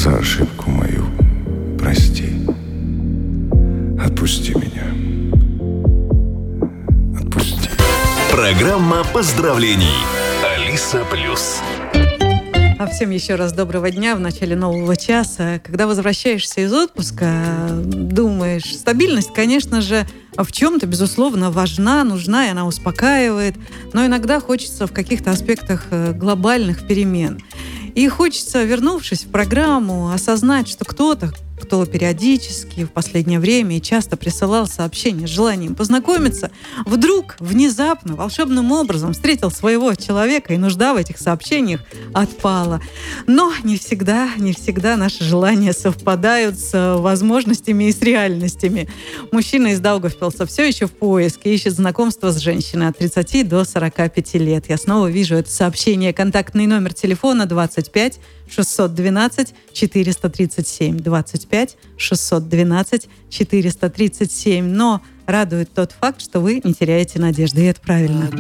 за ошибку мою прости. Отпусти меня. Отпусти. Программа поздравлений. Алиса Плюс. А всем еще раз доброго дня в начале нового часа. Когда возвращаешься из отпуска, думаешь, стабильность, конечно же, в чем-то, безусловно, важна, нужна, и она успокаивает. Но иногда хочется в каких-то аспектах глобальных перемен. И хочется, вернувшись в программу, осознать, что кто-то, кто периодически в последнее время и часто присылал сообщения с желанием познакомиться, вдруг, внезапно, волшебным образом встретил своего человека, и нужда в этих сообщениях отпала. Но не всегда наши желания совпадают с возможностями и с реальностями. Мужчина из Даугавпилса все еще в поиске, ищет знакомство с женщиной от 30 до 45 лет. Я снова вижу это сообщение. Контактный номер телефона 25 612 437. 25 612 437. Но радует тот факт, что вы не теряете надежды, и это правильно.